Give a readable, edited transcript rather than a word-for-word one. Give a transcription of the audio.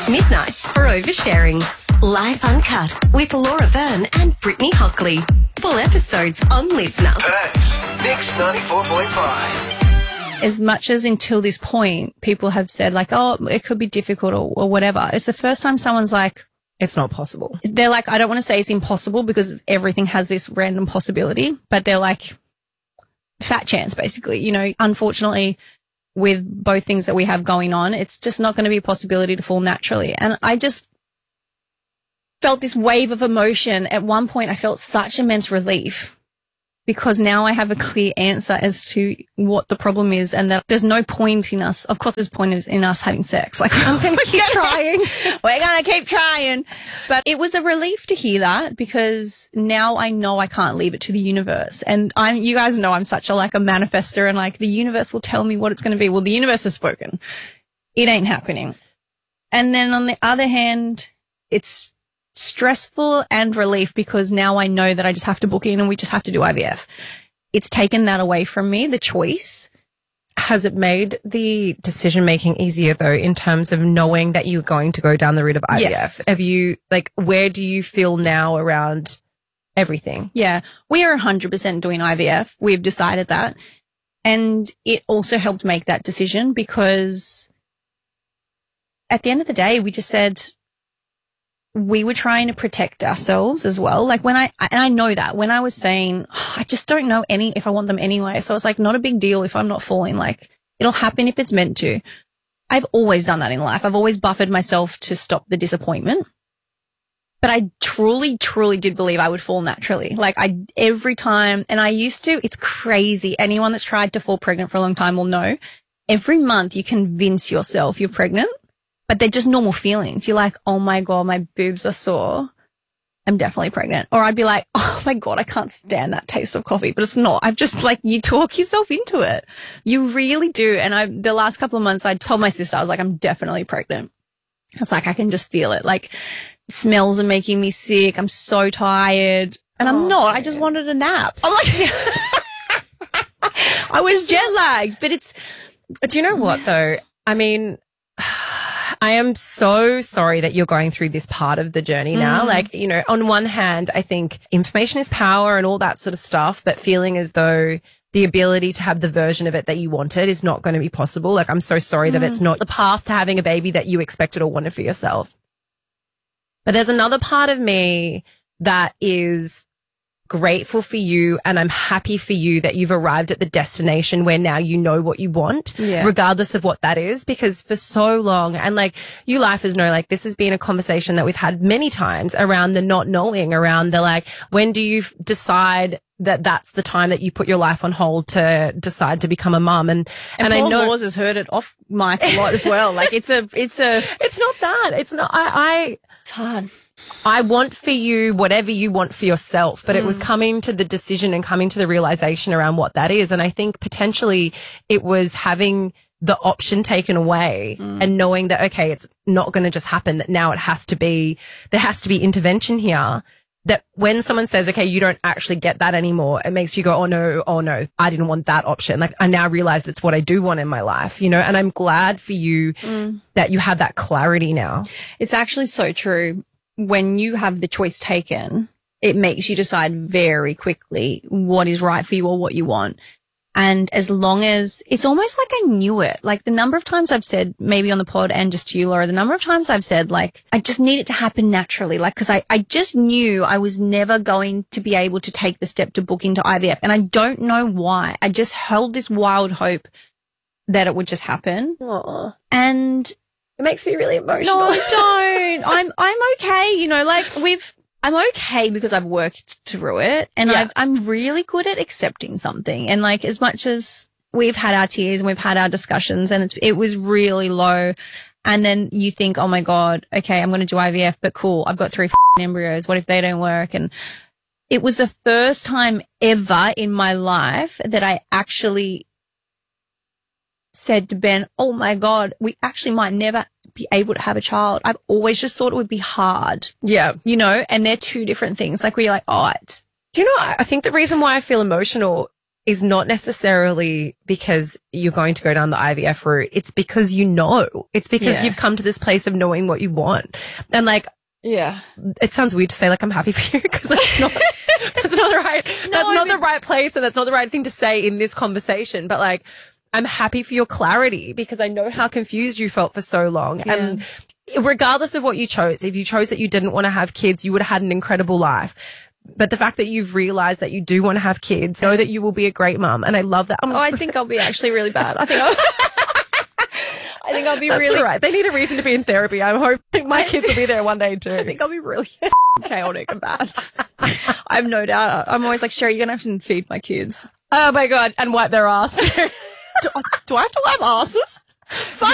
Midnights for Oversharing. Live Uncut with Laura Byrne and Brittany Hockley. Full episodes on Listener. Perth's Mix 94.5. As much as until this point, people have said like, oh, it could be difficult or whatever. It's the first time someone's like, it's not possible. They're like, I don't want to say it's impossible because everything has this random possibility, but they're like, fat chance, basically. You know, unfortunately, with both things that we have going on, it's just not going to be a possibility to fall naturally. And I just felt this wave of emotion. At one point, I felt such immense relief because now I have a clear answer as to what the problem is and that there's no point in us. Of course, there's point in us having sex. Like, I'm going to keep trying. We're going to keep trying. But it was a relief to hear that because now I know I can't leave it to the universe. And you guys know I'm such a manifester and like the universe will tell me what it's going to be. Well, the universe has spoken. It ain't happening. And then on the other hand, it's stressful and relief because now I know that I just have to book in and we just have to do IVF. It's taken that away from me, the choice. Has it made the decision making easier though, in terms of knowing that you're going to go down the route of IVF? Yes. Have you, where do you feel now around everything? Yeah, we are 100% doing IVF. We've decided that. And it also helped make that decision because at the end of the day, we just said, we were trying to protect ourselves as well. Like and I know that when I was saying, I just don't know if I want them anyway. So it's like not a big deal if I'm not falling. Like it'll happen if it's meant to. I've always done that in life. I've always buffered myself to stop the disappointment. But I truly, truly did believe I would fall naturally. Every time, and I used to, it's crazy. Anyone that's tried to fall pregnant for a long time will know. Every month you convince yourself you're pregnant. But they're just normal feelings. You're like, oh my God, my boobs are sore. I'm definitely pregnant. Or I'd be like, oh my God, I can't stand that taste of coffee. But it's not. I've just you talk yourself into it. You really do. And the last couple of months, I told my sister, I was like, I'm definitely pregnant. It's like, I can just feel it. Like smells are making me sick. I'm so tired. And I'm not. I just wanted a nap. I'm like, I was jet lagged, but do you know what though? I mean, I am so sorry that you're going through this part of the journey now. On one hand, I think information is power and all that sort of stuff, but feeling as though the ability to have the version of it that you wanted is not going to be possible. Like, I'm so sorry that it's not the path to having a baby that you expected or wanted for yourself. But there's another part of me that is grateful for you and I'm happy for you that you've arrived at the destination where now you know what you want, regardless of what that is, because for so long, and you lifers know, this has been a conversation that we've had many times around the not knowing, around the when do you decide that that's the time that you put your life on hold to decide to become a mum. And Paul I know Laws has heard it off mic a lot as well. It's not that. It's not, it's hard. I want for you whatever you want for yourself, but it was coming to the decision and coming to the realization around what that is. And I think potentially it was having the option taken away and knowing that, okay, it's not going to just happen, that now there has to be intervention here. That when someone says, okay, you don't actually get that anymore, it makes you go, oh no, I didn't want that option. I now realized it's what I do want in my life, and I'm glad for you that you have that clarity now. It's actually so true. When you have the choice taken, it makes you decide very quickly what is right for you or what you want. And as long as it's almost like I knew it, the number of times I've said, maybe on the pod and just to you, Laura, the number of times I've said, I just need it to happen naturally. Cause I just knew I was never going to be able to take the step to book into IVF. And I don't know why. I just held this wild hope that it would just happen. Aww. And it makes me really emotional. No, don't. I'm okay. I'm okay because I've worked through it and I'm really good at accepting something. And as much as we've had our tears and we've had our discussions and it was really low. And then you think, oh my God, okay, I'm going to do IVF, but cool. I've got 3 embryos. What if they don't work? And it was the first time ever in my life that I actually said to Ben, oh my God, we actually might never be able to have a child. I've always just thought it would be hard. Yeah. And they're two different things. Where you're like, oh, do you know, I think the reason why I feel emotional is not necessarily because you're going to go down the IVF route. It's because you know. It's because you've come to this place of knowing what you want. And like, Yeah. it sounds weird to say like I'm happy for you because that's not that's not the right place, and that's not the right thing to say in this conversation. But like, I'm happy for your clarity because I know how confused you felt for so long. Yeah. And regardless of what you chose, if you chose that you didn't want to have kids, you would have had an incredible life. But the fact that you've realized that you do want to have kids, know that you will be a great mum. And I love that. I think I'll be actually really bad. I think I'll be That's really all right. They need a reason to be in therapy. I'm hoping my kids will be there one day too. I think I'll be really chaotic and bad. I have no doubt. I'm always like, Sherry, you're going to have to feed my kids. Oh my God. And wipe their ass. Do I have to wipe asses?